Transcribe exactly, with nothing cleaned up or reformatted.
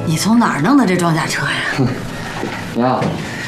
你从哪儿弄的这装甲车呀？ 娘，